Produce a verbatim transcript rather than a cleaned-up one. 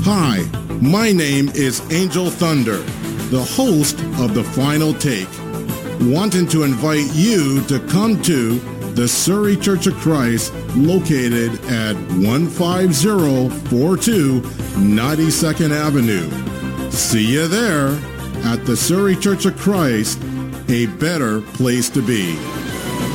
Hi, my name is Angel Thunder, the host of The Final Take, wanting to invite you to come to the Surrey Church of Christ located at one five zero four two ninety-second Avenue. See you there at the Surrey Church of Christ, a better place to be.